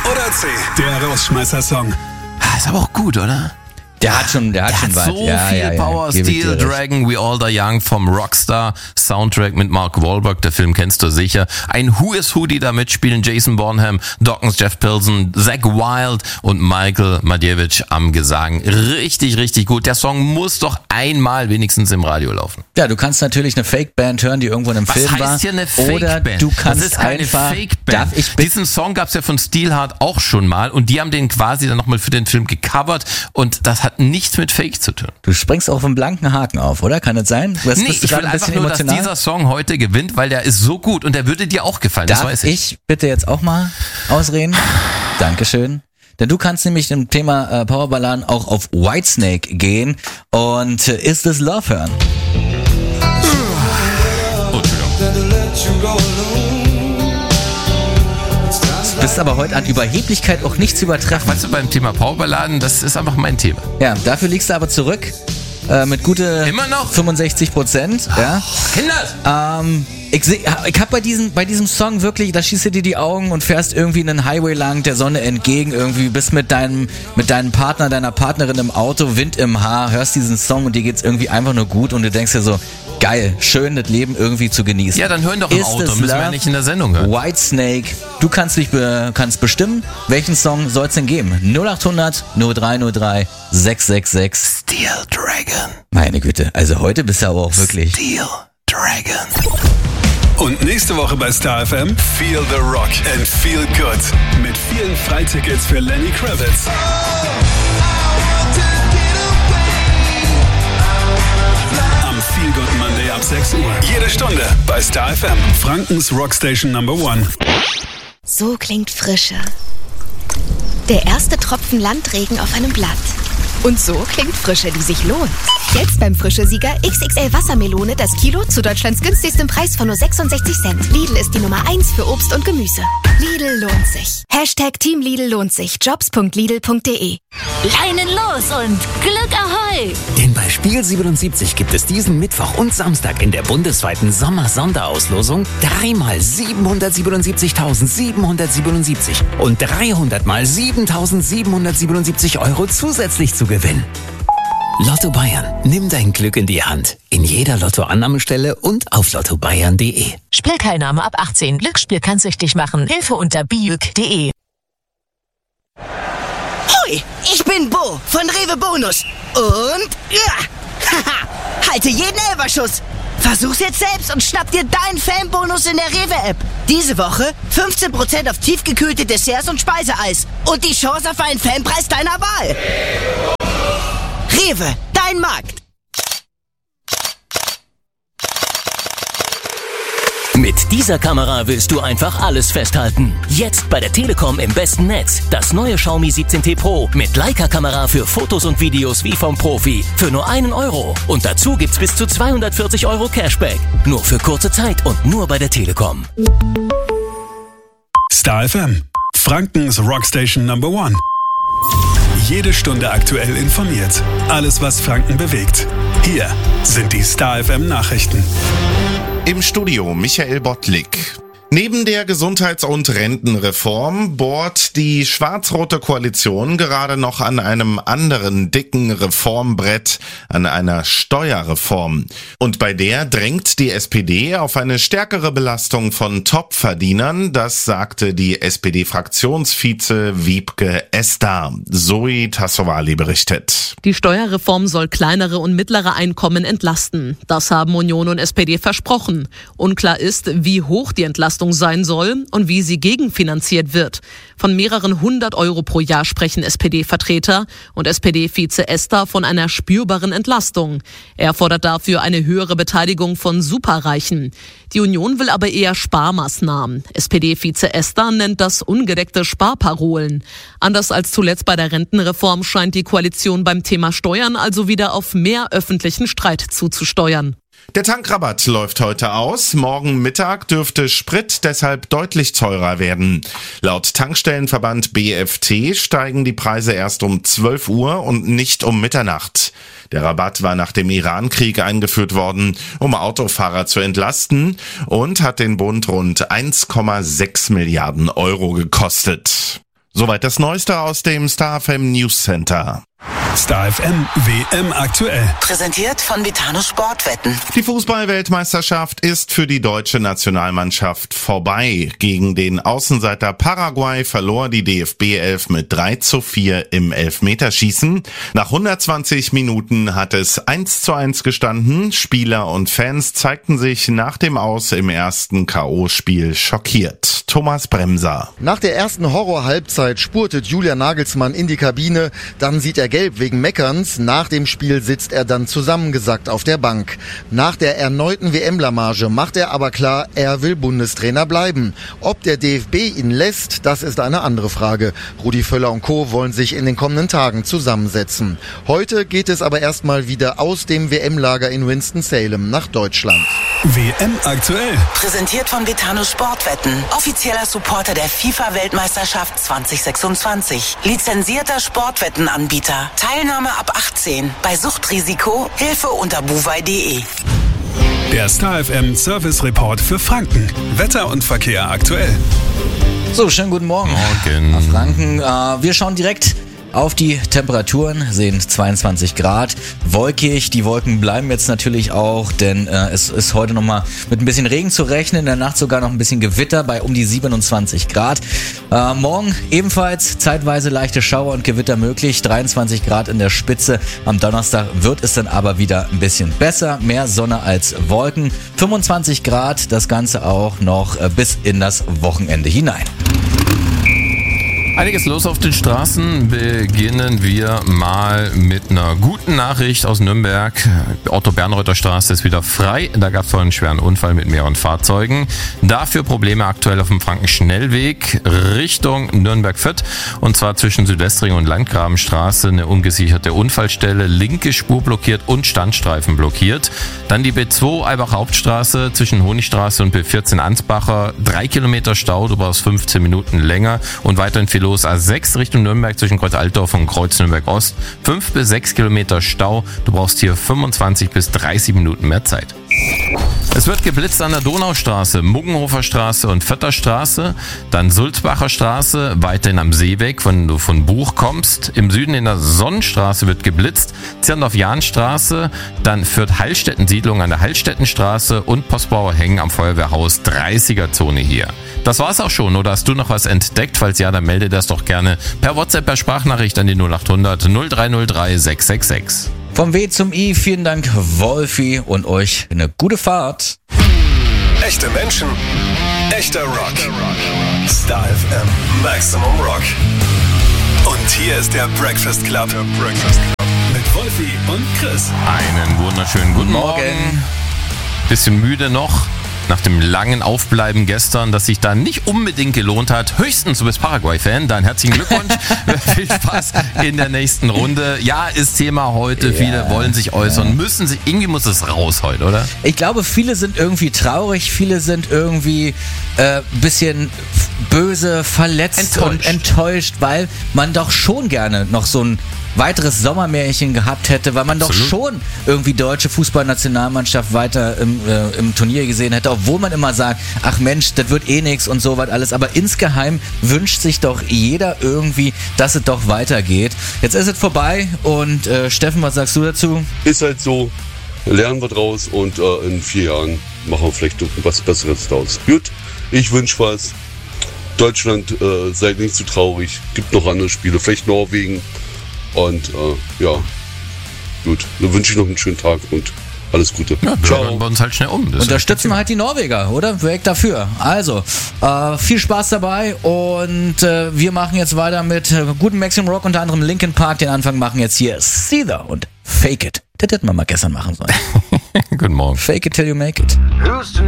oder C, der Rausschmeißer-Song? Ist aber auch gut, oder? Der hat schon was. So viel Power. Steel Dragon, We All Die Young vom Rockstar Soundtrack mit Mark Wahlberg. Der Film kennst du sicher. Ein Who is Who, die da mitspielen. Jason Bonham, Dawkins, Jeff Pilson, Zach Wilde und Michael Madjewicz am Gesang. Richtig, richtig gut. Der Song muss doch einmal wenigstens im Radio laufen. Ja, du kannst natürlich eine Fake-Band hören, die irgendwo in einem Film war. Was heißt hier eine Fake-Band? Oder du kannst das ist keine einfach... Fake-Band. Diesen Song gab's ja von Steelheart auch schon mal und die haben den quasi dann nochmal für den Film gecovert und das hat nichts mit Fake zu tun. Du springst auf einen blanken Haken auf, oder? Kann das sein? Nee, ich will einfach nur, dass dieser Song heute gewinnt, weil der ist so gut und der würde dir auch gefallen, das weiß ich. Ich bitte jetzt auch mal ausreden? Dankeschön. Denn du kannst nämlich im Thema Powerballaden auch auf Whitesnake gehen und Is This Love hören. Du bist aber heute an Überheblichkeit auch nicht zu übertreffen. Weißt du, beim Thema Powerballaden, das ist einfach mein Thema. Ja, dafür liegst du aber zurück mit gute immer noch 65%. Ja. Kinders! Ich hab bei diesem Song wirklich, da schießt du dir die Augen und fährst irgendwie einen Highway lang, der Sonne entgegen, irgendwie bist mit deinem Partner, deiner Partnerin im Auto, Wind im Haar, hörst diesen Song und dir geht's irgendwie einfach nur gut und du denkst dir so, geil, schön das Leben irgendwie zu genießen. Ja, dann hören doch im Auto, müssen wir ja nicht in der Sendung hören. Whitesnake, du kannst bestimmen, welchen Song soll's denn geben? 0800 0303 666 Steel Dragon. Meine Güte, also heute bist du aber auch wirklich... Steel Dragon. Und nächste Woche bei Star FM Feel the Rock and Feel Good mit vielen Freitickets für Lenny Kravitz. Am Feel Good Monday ab 6 Uhr. Jede Stunde bei Star FM, Frankens Rockstation Number 1. So klingt Frische. Der erste Tropfen Landregen auf einem Blatt. Und so klingt Frische, die sich lohnt. Jetzt beim Frische-Sieger XXL Wassermelone das Kilo zu Deutschlands günstigstem Preis von nur 66 Cent. Lidl ist die Nummer 1 für Obst und Gemüse. Lidl lohnt sich. Hashtag Team Lidl lohnt sich. Jobs.lidl.de. Leinen los und Glück Ahoi! Denn bei Spiel 77 gibt es diesen Mittwoch und Samstag in der bundesweiten Sommer-Sonderauslosung 3 mal 777.777 und 300 mal 7.777 Euro zusätzlich zu gewinnen. Lotto Bayern, nimm dein Glück in die Hand. In jeder Lottoannahmestelle und auf lottobayern.de. Spielteilnahme ab 18. Glücksspiel kann süchtig machen. Hilfe unter biuk.de. Hoi, ich bin Bo von Rewe Bonus. Und ja, haha, halte jeden Elferschuss. Versuch's jetzt selbst und schnapp dir deinen Fanbonus in der Rewe-App. Diese Woche 15% auf tiefgekühlte Desserts und Speiseeis. Und die Chance auf einen Fanpreis deiner Wahl. Rewe, dein Markt. Mit dieser Kamera willst du einfach alles festhalten. Jetzt bei der Telekom im besten Netz. Das neue Xiaomi 17T Pro mit Leica-Kamera für Fotos und Videos wie vom Profi. Für nur 1 Euro. Und dazu gibt's bis zu 240 Euro Cashback. Nur für kurze Zeit und nur bei der Telekom. Star FM, Frankens Rockstation Number 1. Jede Stunde aktuell informiert. Alles, was Franken bewegt. Hier sind die Star FM Nachrichten. Im Studio Michael Bottlik. Neben der Gesundheits- und Rentenreform bohrt die schwarz-rote Koalition gerade noch an einem anderen dicken Reformbrett, an einer Steuerreform. Und bei der drängt die SPD auf eine stärkere Belastung von Topverdienern. Das sagte die SPD-Fraktionsvize Wiebke Esser. Zoe Tassovali berichtet. Die Steuerreform soll kleinere und mittlere Einkommen entlasten. Das haben Union und SPD versprochen. Unklar ist, wie hoch die Entlastung sein soll und wie sie gegenfinanziert wird. Von mehreren 100 Euro pro Jahr sprechen SPD-Vertreter und SPD-Vize Esser von einer spürbaren Entlastung. Er fordert dafür eine höhere Beteiligung von Superreichen. Die Union will aber eher Sparmaßnahmen. SPD-Vize Esser nennt das ungedeckte Sparparolen. Anders als zuletzt bei der Rentenreform scheint die Koalition beim Thema Steuern also wieder auf mehr öffentlichen Streit zuzusteuern. Der Tankrabatt läuft heute aus. Morgen Mittag dürfte Sprit deshalb deutlich teurer werden. Laut Tankstellenverband BFT steigen die Preise erst um 12 Uhr und nicht um Mitternacht. Der Rabatt war nach dem Iran-Krieg eingeführt worden, um Autofahrer zu entlasten und hat den Bund rund 1,6 Milliarden Euro gekostet. Soweit das Neueste aus dem Star FM News Center. Star FM WM aktuell. Präsentiert von Vitano Sportwetten. Die Fußball-Weltmeisterschaft ist für die deutsche Nationalmannschaft vorbei. Gegen den Außenseiter Paraguay verlor die DFB 11 mit 3:4 im Elfmeterschießen. Nach 120 Minuten hat es 1:1 gestanden. Spieler und Fans zeigten sich nach dem Aus im ersten K.O.-Spiel schockiert. Thomas Bremser. Nach der ersten Horror-Halbzeit spurtet Julian Nagelsmann in die Kabine. Dann sieht er gelb wegen Meckerns. Nach dem Spiel sitzt er dann zusammengesackt auf der Bank. Nach der erneuten WM-Blamage macht er aber klar, er will Bundestrainer bleiben. Ob der DFB ihn lässt, das ist eine andere Frage. Rudi Völler und Co. wollen sich in den kommenden Tagen zusammensetzen. Heute geht es aber erstmal wieder aus dem WM-Lager in Winston-Salem nach Deutschland. WM aktuell. Präsentiert von Vitano Sportwetten. Offizieller Supporter der FIFA-Weltmeisterschaft 2026. Lizenzierter Sportwettenanbieter. Teilnahme ab 18. Bei Suchtrisiko Hilfe unter buwei.de. Der Star FM Service Report für Franken. Wetter und Verkehr aktuell. So, schönen guten Morgen. Morgen. Franken, wir schauen direkt auf die Temperaturen, sehen 22 Grad, wolkig. Die Wolken bleiben jetzt natürlich auch, denn es ist heute nochmal mit ein bisschen Regen zu rechnen, in der Nacht sogar noch ein bisschen Gewitter bei um die 27 Grad. Morgen ebenfalls zeitweise leichte Schauer und Gewitter möglich, 23 Grad in der Spitze. Am Donnerstag wird es dann aber wieder ein bisschen besser, mehr Sonne als Wolken. 25 Grad, das Ganze auch noch bis in das Wochenende hinein. Einiges los auf den Straßen. Beginnen wir mal mit einer guten Nachricht aus Nürnberg. Otto-Bernreuther Straße ist wieder frei. Da gab es einen schweren Unfall mit mehreren Fahrzeugen. Dafür Probleme aktuell auf dem Frankenschnellweg Richtung Nürnberg-Fürth. Und zwar zwischen Südwestring und Landgrabenstraße eine ungesicherte Unfallstelle. Linke Spur blockiert und Standstreifen blockiert. Dann die B2 Eibach-Hauptstraße zwischen Honigstraße und B14 Ansbacher. 3 Kilometer Stau, du brauchst 15 Minuten länger. Und weiterhin viel los. A6 Richtung Nürnberg zwischen Kreuz Altdorf und Kreuz Nürnberg Ost. 5 bis 6 Kilometer Stau. Du brauchst hier 25 bis 30 Minuten mehr Zeit. Es wird geblitzt an der Donaustraße, Muggenhofer Straße und Vötter Straße, dann Sulzbacher Straße, weiterhin am Seeweg, wenn du von Buch kommst. Im Süden in der Sonnenstraße wird geblitzt, Zirndorf-Jahnstraße, dann führt Heilstätten-Siedlung an der Heilstättenstraße und Postbauer Hängen am Feuerwehrhaus 30er-Zone hier. Das war's auch schon, oder hast du noch was entdeckt? Falls ja, dann melde das doch gerne per WhatsApp, per Sprachnachricht an die 0800 0303 666. Vom W zum I, vielen Dank Wolfi und euch eine gute Fahrt. Echte Menschen, echter Rock. Star FM Maximum Rock. Und hier ist der Breakfast Club. Mit Wolfi und Chris. Einen wunderschönen guten Morgen. Bisschen müde noch. Nach dem langen Aufbleiben gestern, das sich da nicht unbedingt gelohnt hat. Höchstens, du bist Paraguay-Fan, dann herzlichen Glückwunsch. Viel Spaß in der nächsten Runde. Ja, ist Thema heute. Viele wollen sich äußern, müssen sich, irgendwie muss es raus heute, oder? Ich glaube, viele sind irgendwie traurig, viele sind irgendwie bisschen böse, verletzt und enttäuscht, weil man doch schon gerne noch so ein weiteres Sommermärchen gehabt hätte, weil man doch schon irgendwie deutsche Fußballnationalmannschaft weiter im Turnier gesehen hätte, obwohl man immer sagt, ach Mensch, das wird eh nix und so was alles, aber insgeheim wünscht sich doch jeder irgendwie, dass es doch weitergeht. Jetzt ist es vorbei und Steffen, was sagst du dazu? Ist halt so, lernen wir draus und in 4 Jahren machen wir vielleicht was Besseres draus. Gut, ich wünsche was. Deutschland, seid nicht zu traurig, gibt noch andere Spiele, vielleicht Norwegen. Und ja, gut, dann wünsche ich noch einen schönen Tag und alles Gute. Ja, ciao. Wir uns halt schnell um. Unterstützen wir halt die Norweger, oder? Weg dafür. Also, viel Spaß dabei und wir machen jetzt weiter mit gutem Maximum Rock, unter anderem Linkin Park. Den Anfang machen jetzt hier Seether und Fake It. Das hätten wir mal gestern machen sollen. Guten Morgen. Fake it till you make it.